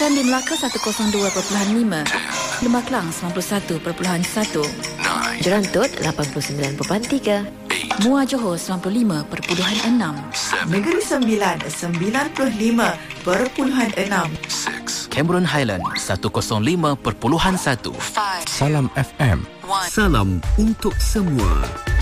Perakan di Melaka 102.5, Lembah Kelang 91.1, Jerantut 89.3, Muar Johor 95.6, Negeri Sembilan 95.6, Cameron Highland 105.1. Salam FM. Salam untuk semua.